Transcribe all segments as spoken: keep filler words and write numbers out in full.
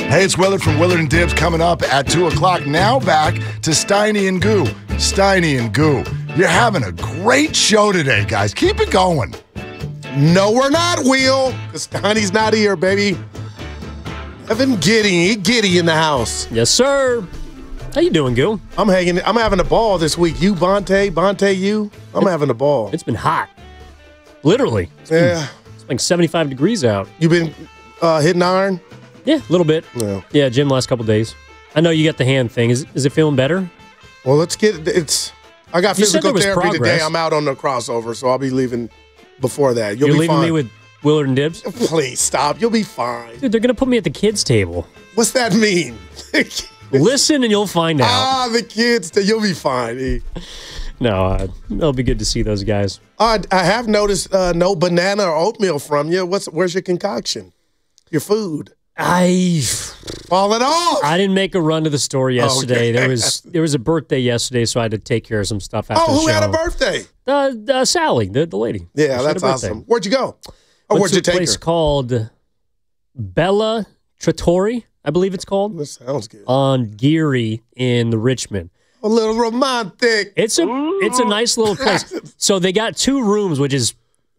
Hey, it's Willard from Willard and Dibs coming up at two o'clock. Now back to Steiny and Goo. Steiny and Goo. You're having a great show today, guys. Keep it going. No, we're not, Will. Because Steiny's not here, baby. Evan Giddy. Giddy in the house. Yes, sir. How you doing, Goo? I'm hanging. I'm having a ball this week. You, Bonte, Bonte, you. I'm it's, having a ball. It's been hot. Literally. It's yeah. Been, it's like seventy-five degrees out. You been uh, hitting iron? Yeah, a little bit. Yeah. Yeah, gym last couple days. I know you got the hand thing. Is is it feeling better? Well, let's get it's. I got you physical therapy progress. today. I'm out on the crossover, so I'll be leaving before that. You'll You're be leaving fine. me with Willard and Dibs? Please stop. You'll be fine. Dude, they're going to put me at the kids' table. What's that mean? Listen and you'll find out. Ah, the kids. You'll be fine. E. No, uh, it'll be good to see those guys. Uh, I have noticed uh, no banana or oatmeal from you. What's Where's your concoction? Your food? I falling off. I didn't make a run to the store yesterday. Okay. There was there was a birthday yesterday, so I had to take care of some stuff after oh, the who show. had a birthday? Uh, uh, Sally, the, the lady. Yeah, she that's awesome. Where'd you go? Or Went where'd you to a take place her? called Bella Trattori, I believe it's called. That sounds good. On Geary in the Richmond. A little romantic. It's a it's a nice little place. So they got two rooms, which is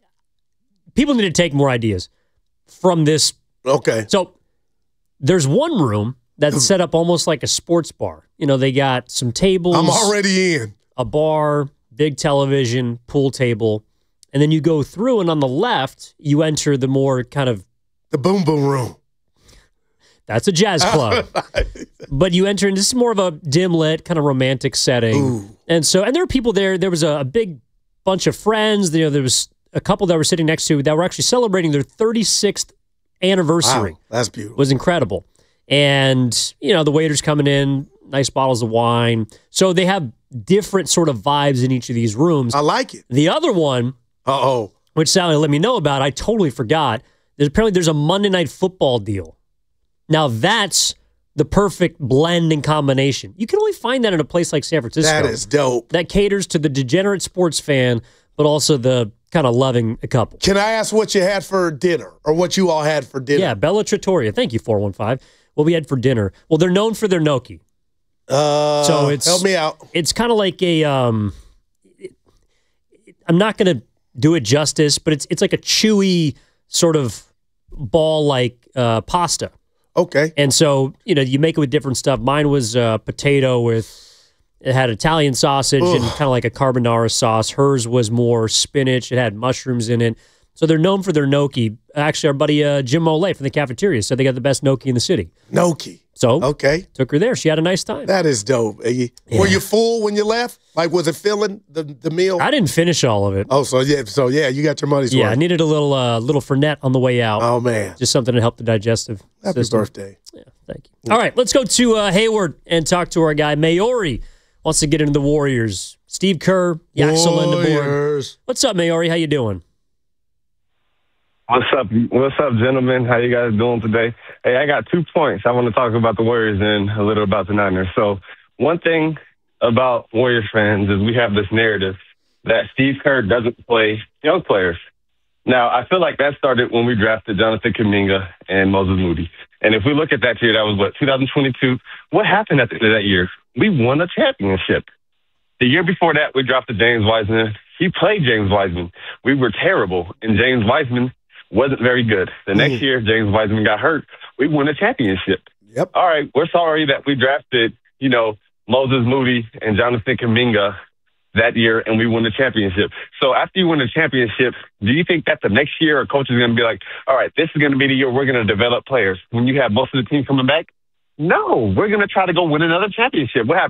people need to take more ideas from this. Okay. So there's one room that's set up almost like a sports bar. You know, they got some tables. I'm already in. A bar, big television, pool table. And then you go through, and on the left, you enter the more kind of... The boom boom room. That's a jazz club. But you enter into this is more of a dim lit, kind of romantic setting. Ooh. And so, and there were people there. There was a, a big bunch of friends. You know, there was a couple that were sitting next to that were actually celebrating their thirty-sixth anniversary. Wow, that's beautiful. It was incredible. And, you know, the waiters coming in, nice bottles of wine. So they have different sort of vibes in each of these rooms. I like it. The other one, uh-oh, which Sally let me know about, I totally forgot. There's apparently there's a Monday Night Football deal. Now that's the perfect blend and combination. You can only find that in a place like San Francisco. That is dope. That caters to the degenerate sports fan, but also the kind of loving a couple. Can I ask what you had for dinner, or what you all had for dinner? Yeah, Bella Trattoria. Thank you, four one five. What we had for dinner. Well, they're known for their gnocchi. Uh, so it's help me out. It's kind of like a. Um, it, it, I'm not going to do it justice, but it's it's like a chewy sort of ball-like uh, pasta. Okay. And so you know you make it with different stuff. Mine was uh, potato with it had Italian sausage Ugh. and kind of like a carbonara sauce. Hers was more spinach. It had mushrooms in it. So they're known for their gnocchi. Actually, our buddy uh, Jim Olay from the cafeteria said they got the best gnocchi in the city. Gnocchi. So okay, took her there. She had a nice time. That is dope. Yeah. Were you full when you left? Like, was it filling the, the meal? I didn't finish all of it. Oh, so yeah, so yeah, you got your money's yeah, worth. I needed a little uh, little Fernet on the way out. Oh man, just something to help the digestive Happy system. birthday. Yeah, thank you. All right, let's go to uh, Hayward and talk to our guy Maori. Wants to get into the Warriors. Steve Kerr, Yaxel Lindeborg. What's up, Maori? How you doing? What's up? What's up, gentlemen? How you guys doing today? Hey, I got two points. I want to talk about the Warriors and a little about the Niners. So one thing about Warriors fans is we have this narrative that Steve Kerr doesn't play young players. Now, I feel like that started when we drafted Jonathan Kuminga and Moses Moody. And if we look at that year, that was, what, two thousand twenty-two? What happened at the end of that year? We won a championship. The year before that, we drafted James Wiseman. He played James Wiseman. We were terrible, and James Wiseman wasn't very good. The next mm. year, James Wiseman got hurt. We won a championship. Yep. All right, we're sorry that we drafted, you know, Moses Moody and Jonathan Kuminga that year, and we won the championship. So after you win the championship, do you think that the next year a coach is going to be like, all right, this is going to be the year we're going to develop players when you have most of the team coming back? No, we're going to try to go win another championship. What happened?